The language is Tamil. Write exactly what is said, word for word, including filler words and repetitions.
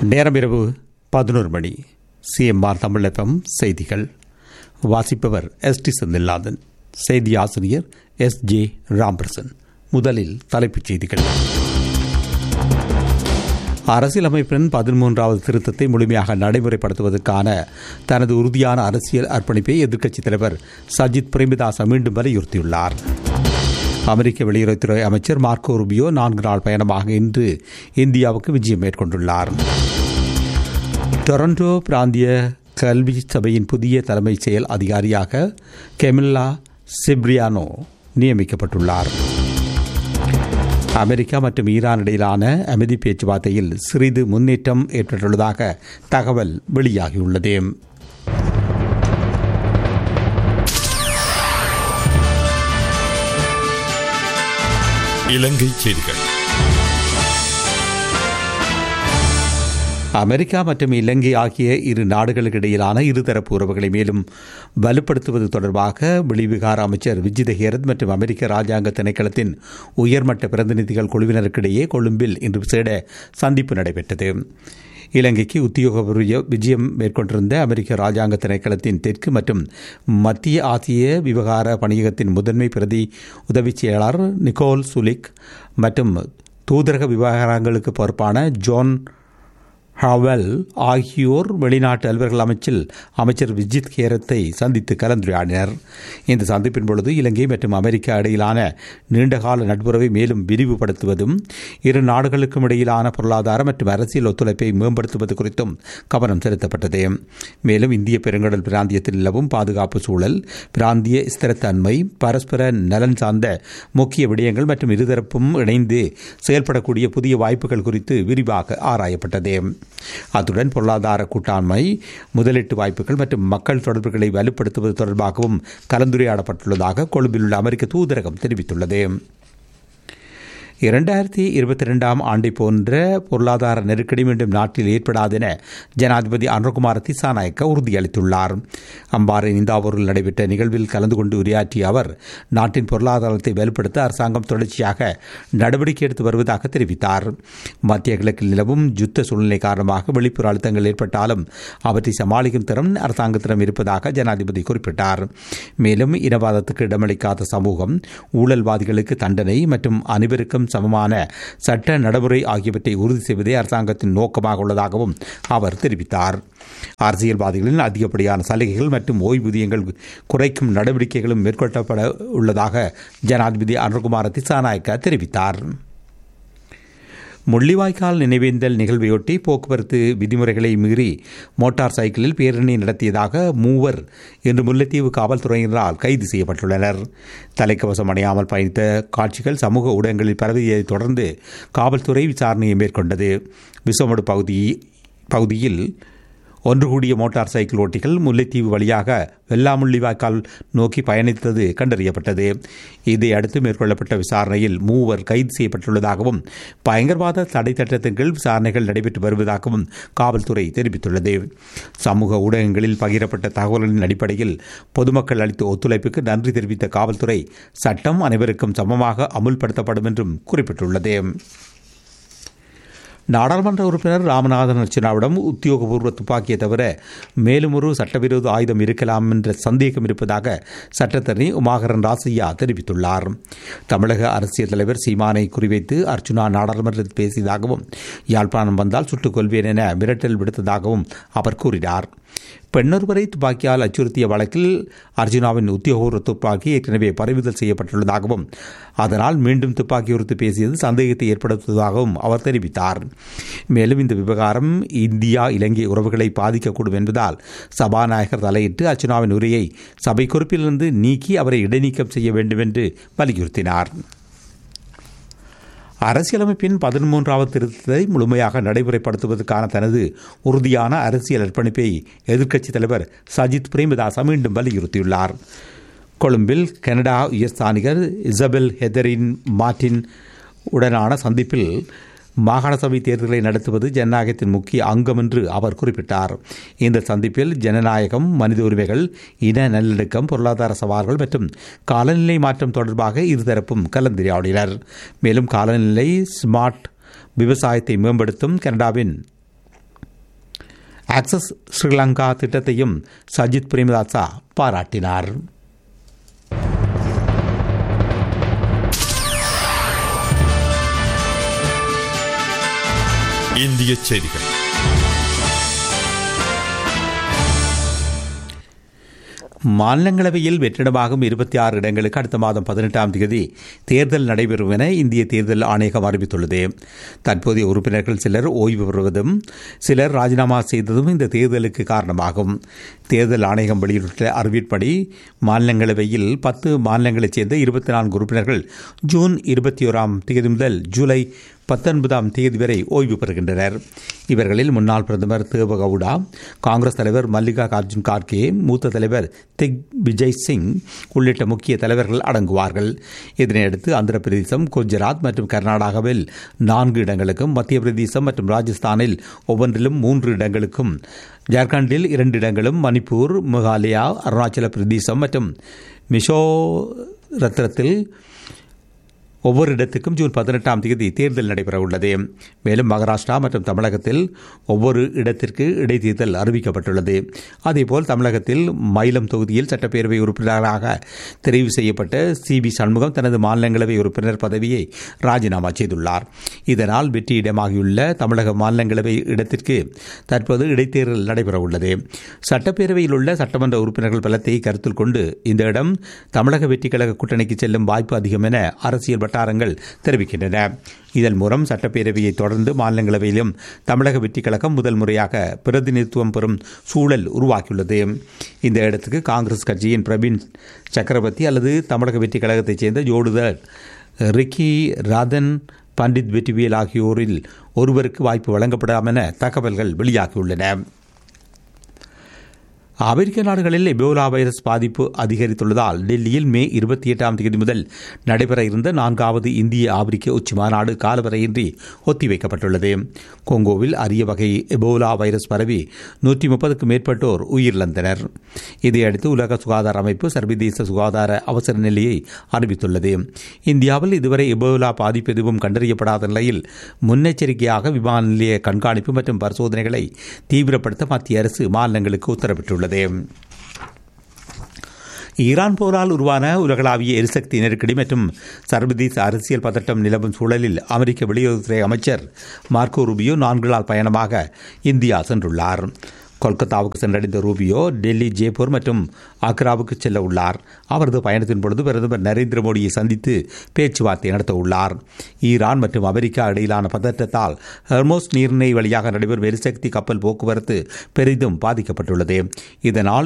நேரம் இரவு பதினோரு மணி. சிஎம்ஆர் தமிழ் எஃப்எம் செய்திகள். வாசிப்பவர் எஸ் டி செந்தில்நாதன். செய்தி ஆசிரியர் எஸ் ஜே ராம்பிரசன். முதலில் தலைப்புச் செய்திகள். அரசியலமைப்பின் பதிமூன்றாவது திருத்தத்தை முழுமையாக நடைமுறைப்படுத்துவதற்கான தனது உறுதியான அரசியல் அர்ப்பணிப்பை எதிர்க்கட்சித் தலைவர் சஜித் பிரேமதாச மீண்டும் வலியுறுத்தியுள்ளார். அமெரிக்க வெளியுறவுத்துறை அமைச்சர் மார்க்கோ ரூபியோ நான்கு நாள் பயணமாக இன்று இந்தியாவுக்கு விஜயம் மேற்கொண்டுள்ளார். டொரண்டோ பிராந்திய கல்வி சபையின் புதிய தலைமை செயல் அதிகாரியாக கெமில்லா சிப்ரியானோ நியமிக்கப்பட்டுள்ளார். அமெரிக்கா மற்றும் ஈரான் இடையிலான அமைதி பேச்சுவார்த்தையில் சிறிது முன்னேற்றம் ஏற்பட்டுள்ளதாக தகவல் வெளியாகியுள்ளது. இலங்கை செய்திகள். அமெரிக்கா மற்றும் இலங்கை ஆகிய இரு நாடுகளுக்கு இடையிலான இருதரப்பு உறவுகளை மேலும் வலுப்படுத்துவது தொடர்பாக வெளிவிகார அமைச்சர் விஜித ஹேரத் மற்றும் அமெரிக்க ராஜாங்க திணைக்களத்தின் உயர்மட்ட பிரதிநிதிகள் குழுவினருக்கிடையே கொழும்பில் இன்று விசேட சந்திப்பு நடைபெற்றது. இலங்கைக்கு உத்தியோகபூர்வ விஜயம் மேற்கொண்டிருந்த அமெரிக்க ராஜாங்க திணைக்களத்தின் தெற்கு மற்றும் மத்திய ஆசிய விவகார பணியகத்தின் முதன்மை பிரதி உதவிச் செயலாளர் நிக்கோல் சுலிக் மற்றும் தூதரக விவகாரங்களுக்கு பொறுப்பான ஜோன் ஹாவெல் ஆகியோர் வெளிநாட்டு அலுவலர்கள் அமைச்சில் அமைச்சர் விஜித் ஹேரத்தை சந்தித்து கலந்துரையாடினர். இந்த சந்திப்பின் பொழுது இலங்கை மற்றும் அமெரிக்கா இடையிலான நீண்டகால நட்புறவை மேலும் விரிவுபடுத்துவதும் இரு நாடுகளுக்கும் இடையிலான பொருளாதார மற்றும் அரசியல் ஒத்துழைப்பை மேம்படுத்துவது குறித்தும் கவனம் செலுத்தப்பட்டது. மேலும் இந்திய பெருங்கடல் பிராந்தியத்தில் நிலவும் பாதுகாப்பு சூழல், பிராந்திய ஸ்திரத்தன்மை, பரஸ்பர நலன் சார்ந்த முக்கிய விடயங்கள் மற்றும் இருதரப்பும் இணைந்து செயல்படக்கூடிய புதிய வாய்ப்புகள் குறித்து விரிவாக ஆராயப்பட்டது. அத்துடன் பொருளாதார கூட்டாண்மை, முதலீட்டு வாய்ப்புகள் மற்றும் மக்கள் தொடர்புகளை வலுப்படுத்துவது தொடர்பாகவும் கலந்துரையாடப்பட்டுள்ளதாக கொழும்பில் உள்ள அமெரிக்க தூதரகம் தெரிவித்துள்ளது. இரண்டாயிரத்தி இருபத்தி இரண்டாம் ஆண்டை போன்ற பொருளாதார நெருக்கடி மீண்டும் நாட்டில் ஏற்படாது என ஜனாதிபதி அனுரகுமார திசாநாயக்க உறுதியளித்துள்ளார். அம்பாறை நிந்தாவூரில் நடைபெற்ற நிகழ்வில் கலந்து கொண்டு உரையாற்றிய அவர், நாட்டின் பொருளாதாரத்தை வலுப்படுத்த அரசாங்கம் தொடர்ச்சியாக நடவடிக்கை எடுத்து வருவதாக தெரிவித்தார். மத்திய கிழக்கில் நிலவும் யுத்த சூழ்நிலை காரணமாக வெளிப்புற அழுத்தங்கள் ஏற்பட்டாலும் அவற்றை சமாளிக்கும் திறன் அரசாங்கத்திடம் இருப்பதாக ஜனாதிபதி குறிப்பிட்டார். மேலும் இனவாதத்துக்கு இடமளிக்காத சமூகம், ஊழல்வாதிகளுக்கு தண்டனை மற்றும் அனைவருக்கும் சமமான சட்ட நடைமுறை ஆகியவற்றை உறுதி செய்வதே அரசாங்கத்தின் நோக்கமாக உள்ளதாகவும் அவர் தெரிவித்தார். அரசியல்வாதிகளின் அதிகப்படியான சலுகைகள் மற்றும் ஓய்வூதியங்கள் குறைக்கும் நடவடிக்கைகளும் மேற்கொள்ளப்பட உள்ளதாக ஜனாதிபதி அனுரகுமார திசாநாயக்க தெரிவித்தார். முள்ளிவாய்க்கால் நினைவேந்தல் நிகழ்வையொட்டி போக்குவரத்து விதிமுறைகளை மீறி மோட்டார் சைக்கிளில் பேரணி நடத்தியதாக மூவர் இன்று முல்லைத்தீவு காவல்துறையினரால் கைது செய்யப்பட்டுள்ளனர். தலைக்கவசம் அணியாமல் பயணித்த காட்சிகள் சமூக ஊடகங்களில் பரவியதைத் தொடர்ந்து காவல்துறை விசாரணையை மேற்கொண்டது. விசமடு பகுதி பகுதியில் ஒன்று கூடிய மோட்டார் சைக்கிள் ஓட்டிகள் முல்லைத்தீவு வழியாக வெள்ளாமுள்ளிவாய்க்கால் நோக்கி பயணித்தது கண்டறியப்பட்டது. இதையடுத்து மேற்கொள்ளப்பட்ட விசாரணையில் மூவர் கைது செய்யப்பட்டுள்ளதாகவும் பயங்கரவாத தடை சட்டத்தின் கீழ் விசாரணைகள் நடைபெற்று வருவதாகவும் காவல்துறை தெரிவித்துள்ளது. சமூக ஊடகங்களில் பகிரப்பட்ட தகவல்களின் அடிப்படையில் பொதுமக்கள் அளித்த ஒத்துழைப்புக்கு நன்றி தெரிவித்த காவல்துறை, சட்டம் அனைவருக்கும் சமமாக அமுல்படுத்தப்படும் என்றும் குறிப்பிட்டுள்ளது. நாடாளுமன்ற உறுப்பினர் ராமநாதன் அர்ச்சனாவிடம் உத்தியோகபூர்வ துப்பாக்கியை தவிர மேலும் ஒரு சட்டவிரோத ஆயுதம் இருக்கலாம் என்ற சந்தேகம் இருப்பதாக சட்டத்தரணி உமாகரன் ராசையா தெரிவித்துள்ளார். தமிழக அரசியல் தலைவர் சீமானை குறிவைத்து அர்ச்சுனா நாடாளுமன்றத்தில் பேசியதாகவும், யாழ்ப்பாணம் வந்தால் சுட்டுக் கொள்வேன் என மிரட்டல் விடுத்ததாகவும் அவர் கூறினார். பெண்ணொருவரை துப்பாக்கியால் அச்சுறுத்திய வழக்கில் அர்ஜுனாவின் உத்தியோகபூர்வ துப்பாக்கி ஏற்கனவே பறிமுதல் செய்யப்பட்டுள்ளதாகவும், அதனால் மீண்டும் துப்பாக்கி உறுத்து பேசியது சந்தேகத்தை ஏற்படுத்துவதாகவும் அவர் தெரிவித்தார். மேலும் இந்த விவகாரம் இந்தியா இலங்கை உறவுகளை பாதிக்கக்கூடும் என்பதால் சபாநாயகர் தலையிட்டு அர்ஜுனாவின் உரையை சபை குறிப்பிலிருந்து நீக்கி அவரை இடைநீக்கம் செய்ய வேண்டும் என்று வலியுறுத்தினார். அரசியலமைப்பின் பதிமூன்றாவது திருத்தத்தை முழுமையாக நடைமுறைப்படுத்துவதற்கான தனது உறுதியான அரசியல் அர்ப்பணிப்பை எதிர்க்கட்சித் தலைவர் சஜித் பிரேமதாச மீண்டும் வலியுறுத்தியுள்ளார். கொழும்பில் கனடா உயர்ஸ்தானிகர் இசபெல் ஹெதரின் மார்டின் உடனான சந்திப்பில் மாகாண சபை தேர்தலை நடத்துவது ஜனநாயகத்தின் முக்கிய அங்கம் என்று அவர் குறிப்பிட்டார். இந்த சந்திப்பில் ஜனநாயகம், மனித உரிமைகள், இன நல்லிணக்கம், பொருளாதார சவால்கள் மற்றும் காலநிலை மாற்றம் தொடர்பாக இருதரப்பும் கலந்துரையாடினர். மேலும் காலநிலை, ஸ்மார்ட் விவசாயத்தை மேம்படுத்தும் கனடாவின் ஆக்சஸ் ஸ்ரீலங்கா திட்டத்தையும் சஜித் பிரேமதாசா பாராட்டினார். இந்திய செய்திகள். மாநிலங்களவையில் வெற்றிடமாகும் இருபத்தி ஆறு இடங்களுக்கு அடுத்த மாதம் பதினெட்டாம் தேதி தேர்தல் நடைபெறும் என இந்திய தேர்தல் ஆணையகம் அறிவித்துள்ளது. தற்போதைய உறுப்பினர்கள் சிலர் ஓய்வு பெறுவதும் சிலர் ராஜினாமா செய்ததும் இந்த தேர்தலுக்கு காரணமாகும். தேர்தல் ஆணையகம் வெளியிட்டுள்ள அறிவிப்படி மாநிலங்களவையில் பத்து மாநிலங்களைச் சேர்ந்த இருபத்தி நான்கு உறுப்பினர்கள் ஜூன் இருபத்தி ஓராம் தேதி முதல் ஜூலை பத்தொன்பதாம் தேதி வரை ஓய்வு பெறுகின்றனர். இவர்களில் முன்னாள் பிரதமர் தேவகவுடா, காங்கிரஸ் தலைவர் மல்லிகார்ஜுன் கார்கே, மூத்த தலைவர் திக் விஜய் சிங் உள்ளிட்ட முக்கிய தலைவர்கள் அடங்குவார்கள். இதனையடுத்து ஆந்திர பிரதேசம், குஜராத் மற்றும் கர்நாடகாவில் நான்கு இடங்களுக்கும், மத்திய பிரதேசம் மற்றும் ராஜஸ்தானில் ஒவ்வொன்றிலும் மூன்று இடங்களுக்கும், ஜார்க்கண்டில் இரண்டு இடங்களும், மணிப்பூர், மேகாலயா, அருணாச்சல பிரதேசம் மற்றும் மிசோரத்தில் ஒவ்வொரு இடத்துக்கும் ஜூன் பதினெட்டாம் தேதி தேர்தல் நடைபெற உள்ளது. மேலும் மகாராஷ்டிரா மற்றும் தமிழகத்தில் ஒவ்வொரு இடத்திற்கு இடைத்தேர்தல் அறிவிக்கப்பட்டுள்ளது. அதேபோல் தமிழகத்தில் மயிலம் தொகுதியில் சட்டப்பேரவை உறுப்பினராக தெரிவு செய்யப்பட்ட சி பி சண்முகம் தனது மாநிலங்களவை உறுப்பினர் பதவியை ராஜினாமா செய்துள்ளார். இதனால் வெற்றியிடமாகியுள்ள தமிழக மாநிலங்களவை இடத்திற்கு தற்போது இடைத்தேர்தல் நடைபெற உள்ளது. சட்டப்பேரவையில் உள்ள சட்டமன்ற உறுப்பினர்கள் பலத்தை கருத்தில் கொண்டு இந்த இடம் தமிழக வெற்றி கழக கூட்டணிக்கு செல்லும் வாய்ப்பு அதிகம் என அரசியல் வட்டாரங்கள் தெரிவிக்கின்றன. இதன் மூலம் சட்டப்பேரவையை தொடர்ந்து மாநிலங்களவையிலும் தமிழக வெற்றி கழகம் முதல் முறையாக பிரதிநிதித்துவம் பெறும் சூழல் உருவாக்கியுள்ளது. இந்த இடத்துக்கு காங்கிரஸ் கட்சியின் பிரவீன் சக்கரவர்த்தி அல்லது தமிழக வெற்றி கழகத்தைச் சேர்ந்த ஜோடுதர் ரிக்கி ராதன் பண்டித் வெற்றிவேல் ஆகியோரில் ஒருவருக்கு வாய்ப்பு வழங்கப்படாமல் என தகவல்கள் வெளியாகியுள்ளன. அமெரிக்க நாடுகளில் எபோலா வைரஸ் பாதிப்பு அதிகரித்துள்ளதால் டெல்லியில் மே இருபத்தி எட்டாம் தேதி முதல் நடைபெற இருந்த நான்காவது இந்திய ஆப்பிரிக்க உச்சி மாநாடு காலவரையின்றி ஒத்திவைக்கப்பட்டுள்ளது. கொங்கோவில் அரிய வகை எபோலா வைரஸ் பரவி நூற்றி முப்பதுக்கும் மேற்பட்டோர் உயிரிழந்தனர். இதையடுத்து உலக சுகாதார அமைப்பு சர்வதேச சுகாதார அவசர நிலையை அறிவித்துள்ளது. இந்தியாவில் இதுவரை எபோலா பாதிப்பு எதுவும் கண்டறியப்படாத நிலையில் முன்னெச்சரிக்கையாக விமான நிலைய கண்காணிப்பு மற்றும் பரிசோதனைகளை தீவிரப்படுத்த மத்திய அரசு மாநிலங்களுக்கு உத்தரவிட்டுள்ளது. ஈரான் போரால் உருவான உலகளாவிய எரிசக்தி நெருக்கடி மற்றும் சர்வதேச அரசியல் பதட்டம் நிலவும் சூழலில் அமெரிக்க வெளியுறவுத்துறை அமைச்சர் மார்க்கோ ரூபியோ நான்கு நாள் பயணமாக இந்தியா சென்றுள்ளார். கொல்கத்தாவுக்கு சென்றடைந்த ரூபியோ டெல்லி, ஜெய்ப்பூர் மற்றும் ஆக்ராவுக்கு செல்ல உள்ளார். அவரது பயணத்தின் பொழுது பிரதமர் நரேந்திர மோடியை சந்தித்து பேச்சுவார்த்தை நடத்த உள்ளார். ஈரான் மற்றும் அமெரிக்கா இடையிலான பதற்றத்தால் ஹெர்மோஸ் நீர்நிலை வழியாக நடைபெறும் எரிசக்தி கப்பல் போக்குவரத்து பெரிதும் பாதிக்கப்பட்டுள்ளது. இதனால்